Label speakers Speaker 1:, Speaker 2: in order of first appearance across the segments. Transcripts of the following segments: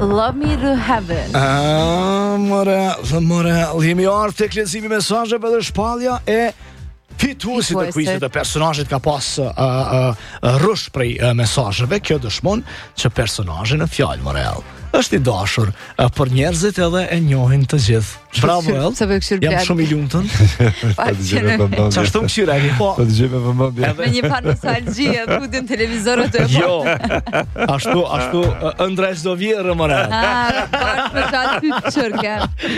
Speaker 1: Love Me to Heaven.
Speaker 2: Morel, jemi ardhur tek leximi i mesazheve dhe shpallja e fituesit të kuizit të personazhit ka pas rrush prej mesazheve. Kjo dëshmon që personazhi në fjalë Morel është i dashur për njerëzit edhe e njohin të gjithë. Bravo El. Jam shumë i lumtur. Çfarë më këshira ke? Po
Speaker 3: dëgjojmë vëmendje.
Speaker 1: Me një fan nostalgji e futin televizorët e
Speaker 2: Jo. Ashtu ëndra çdo vjerë Morel.
Speaker 1: Për çfarë çurke?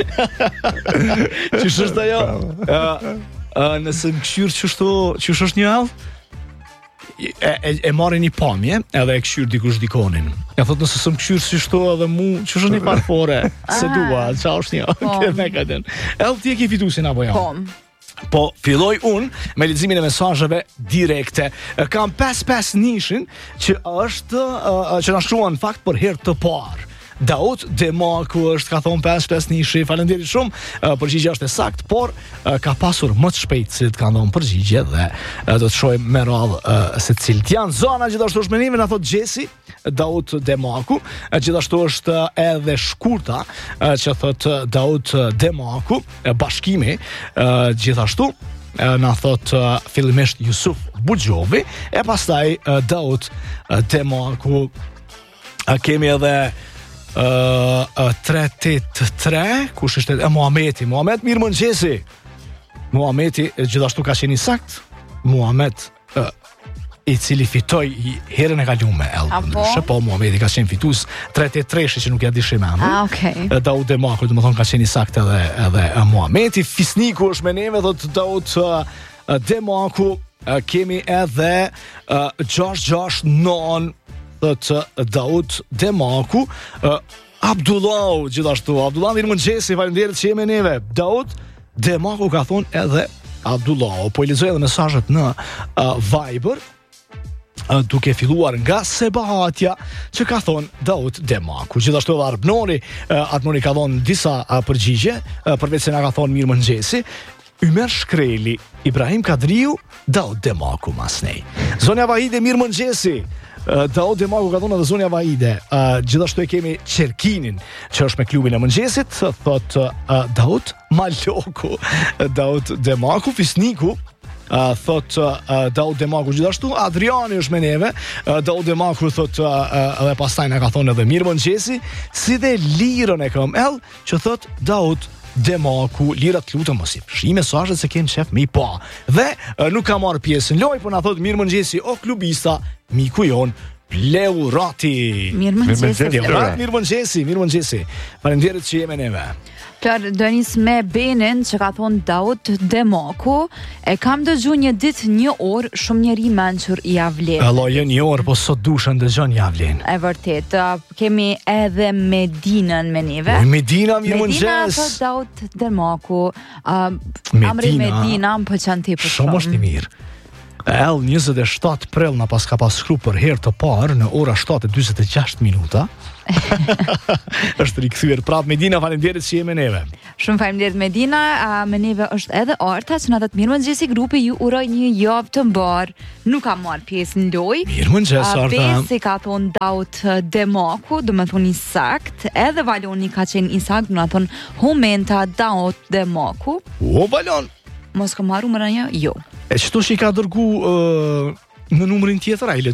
Speaker 2: Çish është ajo? Nëse më këshyrë qështu është një alë, e marrin një pamje edhe e këshyrë dikush dikonin. E thot nëse së më këshyrë si shto edhe mu, qështë është një parfore, se dua, qa është një, këtë kadin. Edhe ti e ki fitusin apo jo? Po, filloj unë me leximin e mesazheve direkte. Kam 5 nishin që është, që na shkruan në fakt për herë të parë. Daud Demaku është ka thonë 5 nishi, falenderit shumë, përgjigja është e sakt, por ka pasur më të shpejt se të kanë dhënë përgjigje dhe do të shohim me radhë se cilët janë. Zona gjithashtu është me nimin, na thot Gjesi, Daud Demaku, gjithashtu është edhe shkurta që thot Daud Demaku, bashkimi gjithashtu na thot fillimisht Jusuf Buxhovi, e pastaj Daud Demaku. Kemi edhe 383, kush është Muhameti, mirë mëngjesi. Muhameti gjithashtu ka qenë i sakt. Muhamet i cili fitoi herën e kalume po Muhameti ka qenë fitues 383 që nuk ja dish më emrin.
Speaker 1: Okay.
Speaker 2: Daud Demaku domethënë ka qenë i sakt edhe Muhameti. Fisniku është me neve thot Daud Demaku. Kemi edhe 669 thot Daud Demaku. Abdullah gjithashtu. Abdullah mirë mëngjesi, faleminderit që jemi neve. Daud Demaku ka thonë edhe Abdullah. Po i lexoj edhe mesazhet në Viber, duke filluar nga Sebahatja që ka thonë Daud Demaku. Gjithashtu edhe Arbnori ka thonë disa përgjigje, përveç se na ka thonë mirë mëngjesi. Ymer Shkreli, Ibrahim Kadriu, Daud Demaku masnej. Zonja Vahide mirë mëngjesi. Daud Demaku ka thonë edhe Zonja Vahide. Gjithashtu e kemi Qerkinin që është me klubin e mëngjesit, thot Daud Maloku, Daud Demaku. Fisniku thot Daud Demaku gjithashtu. Adriani është me neve. Daud Demaku thot edhe pastaj na ka thonë edhe mirë mëngjesi, si dhe Lirën e kam që thot Daud Demaku. Lira të lutëm mos i fshi mesazhet se ken shef me i pa. Dhe nuk ka marrë pjesë në lojë, por na thot mirë mëngjesi o klubista, miku jon Pleurati. Mirë mëngjesi. Faleminderit që jemi neve.
Speaker 1: Do nis me Benin që ka thonë Daud Demaku. E kam dëgju një ditë 1 orë, shumë njeri mençur i avlen.
Speaker 2: Allo, jo 1 orë, po sot dushën dëgjon i avlen.
Speaker 1: E vërtet, kemi edhe Medinën me neve.
Speaker 2: Medina, mirë mëngjes.
Speaker 1: Medina thot Daud Demaku. Amri Medina më pëlqen ti për shumë.
Speaker 2: Shumë është i mirë. 27 prill na ka pas shkruar për herë të parë në ora 7:46 minuta. Është rikthyer prapë Medina, faleminderit që jemi neve.
Speaker 1: Shumë faleminderit Medina, me neve është edhe Arta që na thot mirëmëngjesi grupi, ju uroj një javë të mbar. Nuk ka marrë pjesë në lojë.
Speaker 2: Mirëmëngjes Arta.
Speaker 1: Besi ka thon Daud Demaku, do të thonë i sakt, edhe Valoni ka qenë i sakt, do të thonë Humenta Daud Demaku.
Speaker 2: O Valon.
Speaker 1: Mos ka marrë më rënja? Jo.
Speaker 2: E çto që i ka dërgu në numrin tjetër ai